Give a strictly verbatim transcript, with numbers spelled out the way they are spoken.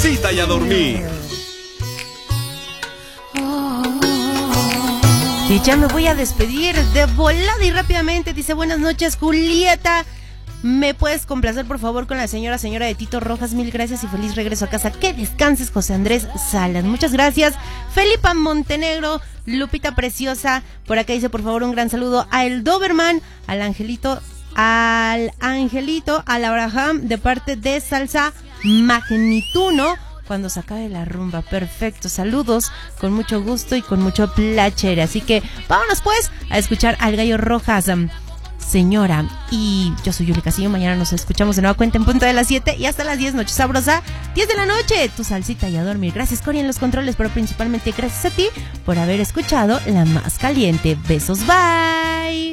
salsita y a dormir. Y ya me voy a despedir de volada y rápidamente. Dice, buenas noches, Julieta. ¿Me puedes complacer, por favor, con la señora, señora de Tito Rojas? Mil gracias y feliz regreso a casa. Que descanses, José Andrés Salas. Muchas gracias. Felipa Montenegro, Lupita Preciosa. Por acá dice, por favor, un gran saludo a el Doberman, al Angelito, al Angelito, al Abraham, de parte de Salsa Magnituno. Cuando se acabe la rumba. Perfecto, saludos, con mucho gusto y con mucho placer. Así que vámonos pues a escuchar al Gallo Rojas, um, señora. Y yo soy Yuli Castillo, mañana nos escuchamos de nueva cuenta en punto de las siete y hasta las diez, noche sabrosa, diez de la noche, tu salsita y a dormir. Gracias, Cori, en los controles, pero principalmente gracias a ti por haber escuchado La Más Caliente. Besos, bye.